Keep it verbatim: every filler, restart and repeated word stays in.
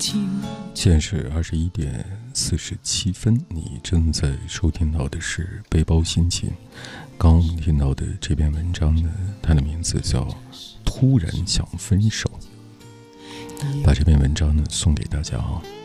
现在是二十一点四十七分，你正在收听到的是背包心情。刚刚我们听到的这篇文章呢，它的名字叫突然想分手。把这篇文章呢送给大家啊。